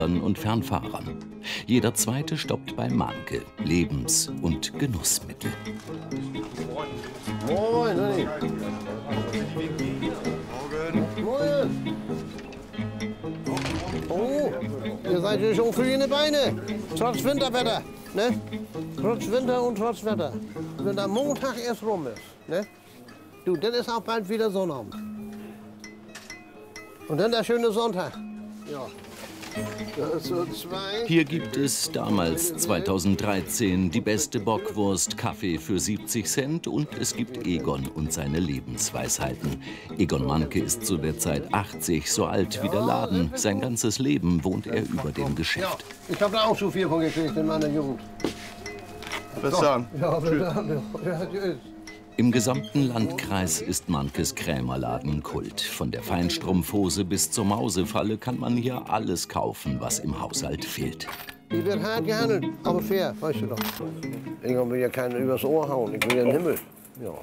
und Fernfahrern. Jeder zweite stoppt bei Mahnke, Lebens- und Genussmittel. Moin, Honey. Moin. Oh, ihr seid ja schon früh in die Beine. Trotz Winterwetter, ne? Trotz Winter und trotz Wetter. Wenn der Montag erst rum ist, ne? Du, dann ist auch bald wieder Sonnabend. Und dann der schöne Sonntag. Ja. Hier gibt es damals 2013 die beste Bockwurst, Kaffee für 70 Cent und es gibt Egon und seine Lebensweisheiten. Egon Mahnke ist zu der Zeit 80, so alt wie der Laden. Sein ganzes Leben wohnt er über dem Geschäft. Ich habe da auch so viel von gekriegt in meiner Jugend. Bis dann. Ja, bis dann. Ja, tschüss. Im gesamten Landkreis ist Mahnkes Krämerladen Kult. Von der Feinstrumpfhose bis zur Mausefalle kann man hier alles kaufen, was im Haushalt fehlt. Hier wird hart gehandelt, aber fair, weißt du doch. Ich will ja keinen übers Ohr hauen, ich will ja den Himmel. Ja.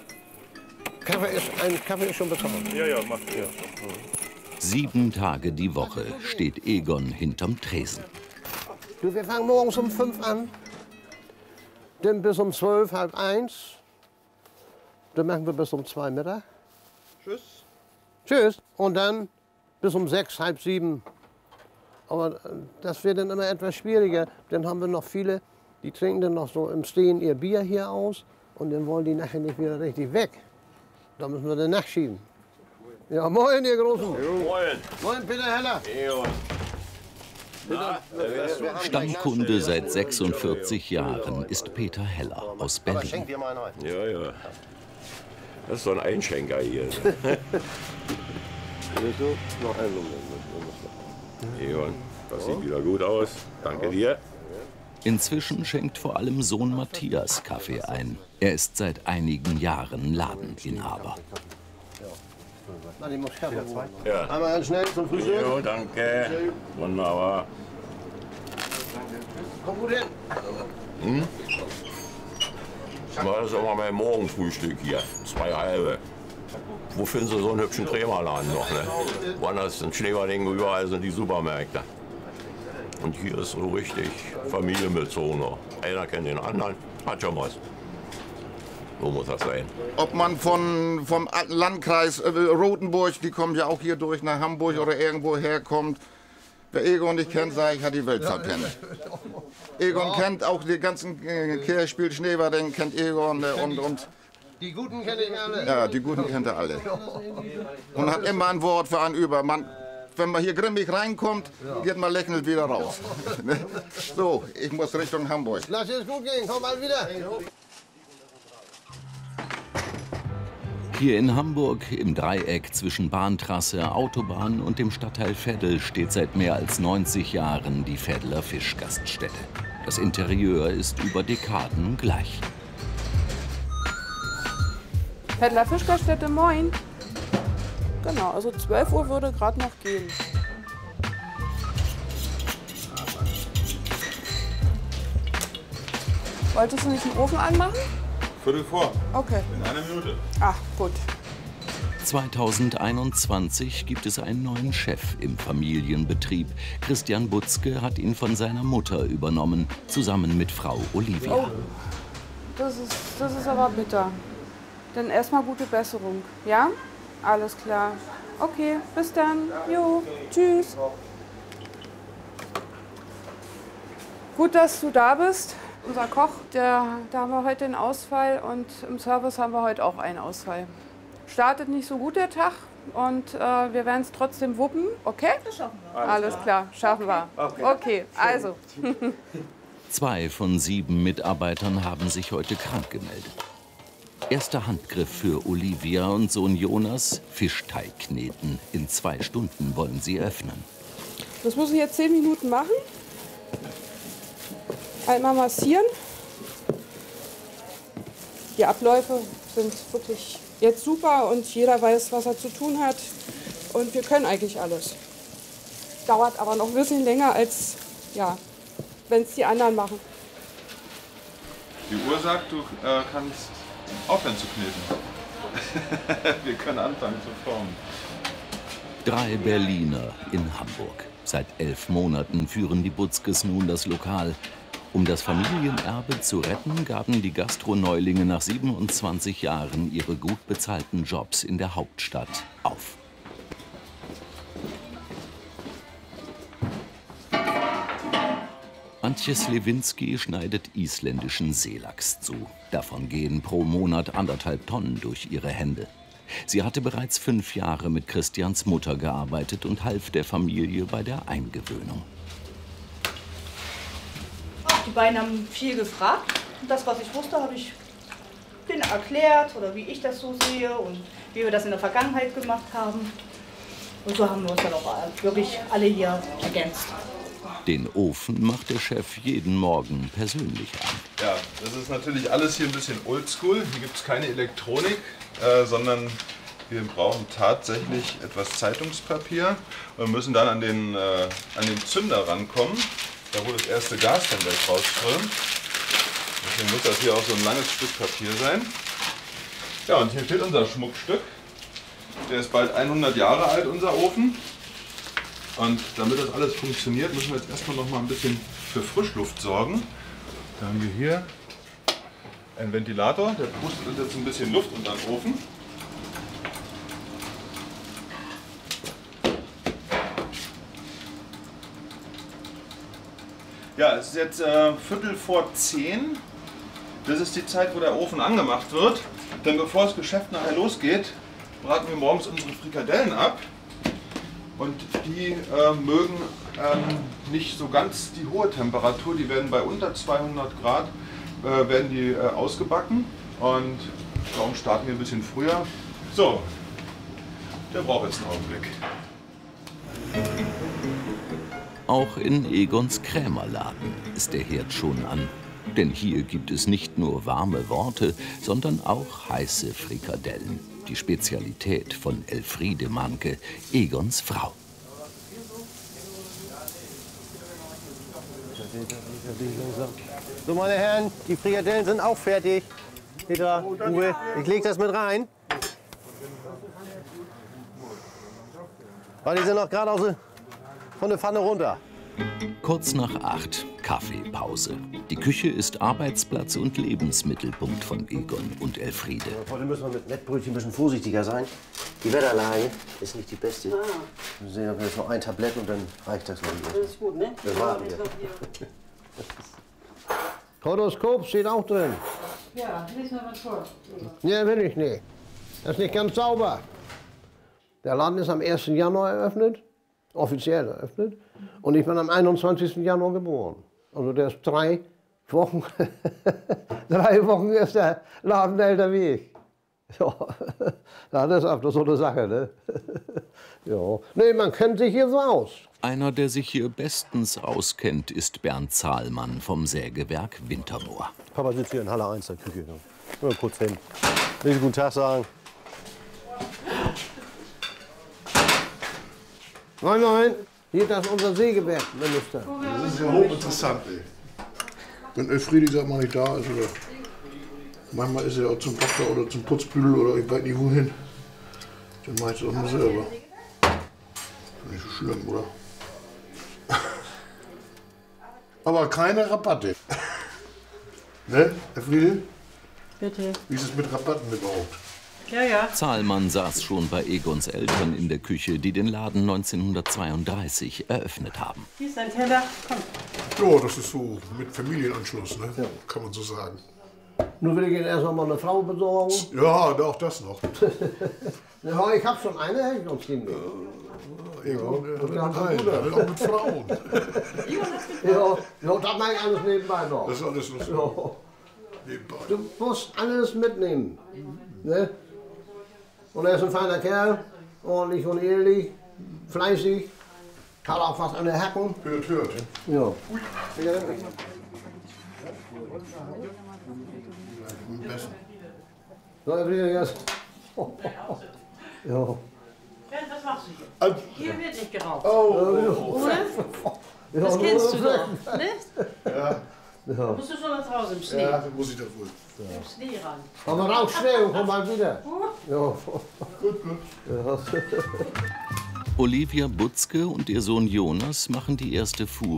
Kaffee ist schon bezahlt. Ja, macht ja. 7 Tage die Woche steht Egon hinterm Tresen. Du, wir fangen morgens um 5 an, dann bis um 12, halb 1. Dann machen wir bis um 2 Mittag. Tschüss. Tschüss. Und dann bis um 6, halb 7. Aber das wird dann immer etwas schwieriger. Dann haben wir noch viele, die trinken dann noch so im Stehen ihr Bier hier aus. Und dann wollen die nachher nicht wieder richtig weg. Da müssen wir dann nachschieben. Ja, moin, ihr Großen. Moin. Moin, Peter Heller. Stammkunde seit 46 Jahren ist Peter Heller aus Berlin. Ja. Das ist so ein Einschenker hier. Egon, das sieht wieder gut aus. Danke dir. Inzwischen schenkt vor allem Sohn Matthias Kaffee ein. Er ist seit einigen Jahren Ladeninhaber. Ja. Einmal ganz schnell zum Frühstück. Jo, danke. Wunderbar. Komm gut hin. Das ist auch mal mein Morgenfrühstück hier. 2 halbe. Wo finden Sie so einen hübschen Krämerladen noch? Ne? Woanders in Schneewerding, überall sind die Supermärkte. Und hier ist so richtig familienbezogen. Einer kennt den anderen, hat schon was. So muss das sein. Ob man vom Landkreis Rothenburg, die kommen ja auch hier durch nach Hamburg oder irgendwo herkommt. Wer Egon nicht kennt, sage ich, hat die Welt verpennt. Egon kennt auch die ganzen Kirchspiel Schneewerding, kennt Egon und Die Guten kenne ich alle. ja, die Guten kennt er alle. Und hat immer ein Wort für einen über. Wenn man hier grimmig reinkommt, geht man lächelnd wieder raus. So, ich muss Richtung Hamburg. Lass es gut gehen, komm mal wieder. Hier in Hamburg, im Dreieck zwischen Bahntrasse, Autobahn und dem Stadtteil Veddel, steht seit mehr als 90 Jahren die Veddeler Fischgaststätte. Das Interieur ist über Dekaden gleich. Veddeler Fischgaststätte, moin. Genau, also 12 Uhr würde gerade noch gehen. Wolltest du nicht den Ofen anmachen? Viertel vor. Okay. In einer Minute. Ach, gut. 2021 gibt es einen neuen Chef im Familienbetrieb. Christian Butzke hat ihn von seiner Mutter übernommen, zusammen mit Frau Olivia. Oh, das ist aber bitter. Dann erstmal gute Besserung, ja? Alles klar. Okay, bis dann. Jo, tschüss. Gut, dass du da bist. Unser Koch, da haben wir heute einen Ausfall und im Service haben wir heute auch einen Ausfall. Startet nicht so gut der Tag und wir werden es trotzdem wuppen, okay? Das schaffen wir. Alles klar, schaffen wir. Okay, also. 2 von 7 Mitarbeitern haben sich heute krank gemeldet. Erster Handgriff für Olivia und Sohn Jonas, Fischteig kneten. In 2 Stunden wollen sie öffnen. Das muss ich jetzt 10 Minuten machen. Einmal massieren. Die Abläufe sind wirklich jetzt super und jeder weiß, was er zu tun hat. Und wir können eigentlich alles. Dauert aber noch ein bisschen länger, als ja, wenn es die anderen machen. Die Uhr sagt, du kannst aufhören zu kneten. Wir können anfangen zu formen. 3 Berliner in Hamburg. Seit 11 Monaten führen die Butzkes nun das Lokal. Um das Familienerbe zu retten, gaben die Gastroneulinge nach 27 Jahren ihre gut bezahlten Jobs in der Hauptstadt auf. Antje Slewinski schneidet isländischen Seelachs zu. Davon gehen pro Monat 1,5 Tonnen durch ihre Hände. Sie hatte bereits 5 Jahre mit Christians Mutter gearbeitet und half der Familie bei der Eingewöhnung. Die beiden haben viel gefragt. Und das, was ich wusste, habe ich denen erklärt oder wie ich das so sehe und wie wir das in der Vergangenheit gemacht haben. Und so haben wir uns dann auch wirklich alle hier ergänzt. Den Ofen macht der Chef jeden Morgen persönlich an. Ja, das ist natürlich alles hier ein bisschen oldschool. Hier gibt es keine Elektronik, sondern wir brauchen tatsächlich etwas Zeitungspapier. Wir müssen dann an den Zünder rankommen, da wo das erste Gas dann gleich rausströmt. Deswegen muss das hier auch so ein langes Stück Papier sein. Ja, und hier steht unser Schmuckstück. Der ist bald 100 Jahre alt, unser Ofen. Und damit das alles funktioniert, müssen wir jetzt erstmal noch mal ein bisschen für Frischluft sorgen. Da haben wir hier einen Ventilator, der pustet jetzt ein bisschen Luft unter den Ofen. Ja, es ist jetzt 9:45. Das ist die Zeit, wo der Ofen angemacht wird. Denn bevor das Geschäft nachher losgeht, braten wir morgens unsere Frikadellen ab. Und die mögen nicht so ganz die hohe Temperatur. Die werden bei unter 200 Grad werden die ausgebacken. Und darum starten wir ein bisschen früher. So, der braucht jetzt einen Augenblick. Auch in Egons Krämerladen ist der Herd schon an. Denn hier gibt es nicht nur warme Worte, sondern auch heiße Frikadellen. Die Spezialität von Elfriede Manke, Egons Frau. So, meine Herren, die Frikadellen sind auch fertig. Petra, Uwe, ich leg das mit rein. Weil die sind noch gerade von der Pfanne runter. Kurz nach 8, Kaffeepause. Die Küche ist Arbeitsplatz und Lebensmittelpunkt von Egon und Elfriede. Heute müssen wir mit Mettbrötchen ein bisschen vorsichtiger sein. Die Wetterlage ist nicht die beste. Wir sehen, jetzt noch ein Tablett und dann reicht das mal wieder. Das ist gut, ne? Wir warten ja. Horoskop steht auch drin. Ja, lies mal was vor. Ja, will ich nicht. Das ist nicht ganz sauber. Der Laden ist am 1. Januar eröffnet, offiziell eröffnet. Und ich bin am 21. Januar geboren. Also der ist 3 Wochen, 3 Wochen ist der Laden älter wie ich. Ja, das ist einfach so eine Sache, ne? Ja. Nee, man kennt sich hier so aus. Einer, der sich hier bestens auskennt, ist Bernd Zahlmann vom Sägewerk Wintermoor. Papa sitzt hier in Halle 1 der Küche. Nur kurz hin. Will ich guten Tag sagen? Moin, moin. Hier, das ist unser Sägewerk, Minister. Das ist ja hochinteressant, ey. Wenn Elfriede sagt, mal nicht da ist, oder manchmal ist er auch zum Doktor oder zum Putzbügel oder ich weiß nicht wohin, dann mache ich es auch nur selber. Nicht so schlimm, oder? Aber keine Rabatte. Ne, Elfriede? Bitte. Wie ist es mit Rabatten überhaupt? Ja, ja. Zahlmann saß schon bei Egons Eltern in der Küche, die den Laden 1932 eröffnet haben. Hier ist dein Teller. Komm. Ja, das ist so mit Familienanschluss, ne? Ja. Kann man so sagen. Nur will ich Ihnen erst noch mal eine Frau besorgen. Ja, auch das noch. Ja, ich habe schon eine, hätte ich uns gegeben. Egon, Ja, auch mit Frauen. Ja, das mache ich alles nebenbei noch. Das ist alles noch so. Nebenbei. Du musst alles mitnehmen. Ne? Und er ist ein feiner Kerl, ordentlich und ehrlich, fleißig, kann auch was an der Hacken. Hört. Ja. So, er will jetzt. Ja. Was machst du hier? Hier wird nicht geraucht. Oh. Oder? Das kennst du doch, ne? Ja. Ja. Musst du schon nach draußen im Schnee? Ja, dann muss ich das wohl. Im Schnee ran. Aber rauch schnell und komm mal wieder. Ja. Gut. Ja. Olivia Butzke und ihr Sohn Jonas machen die erste Fuhre